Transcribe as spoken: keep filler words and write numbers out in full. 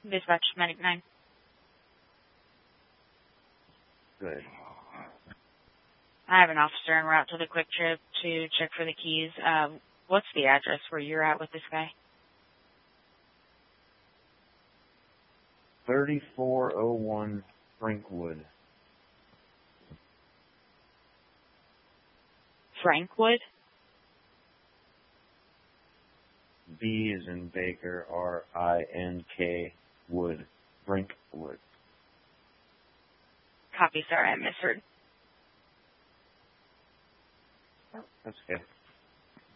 Dispatch Medic nine. Good. I have an officer en route to the Quick Trip to check for the keys. Um, what's the address where you're at with this guy? thirty-four oh one Frankwood. Frankwood? B is in Baker, R I N K Wood. Frankwood. Copy, sir. I misheard. That's good.